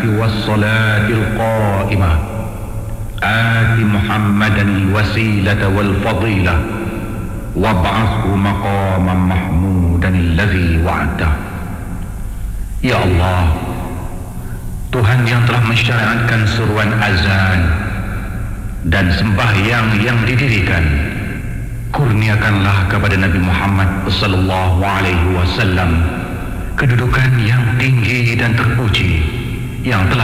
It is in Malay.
والصلاة القائمة آت محمدا الوسيلة والفضيلة وابعثه مقاما محمودا الذي وعده. Ya Allah, Tuhan yang telah mensyariatkan seruan azan dan sembahyang yang didirikan, kurniakanlah kepada Nabi Muhammad sallallahu alaihi wasallam kedudukan yang tinggi dan terpuji yang telah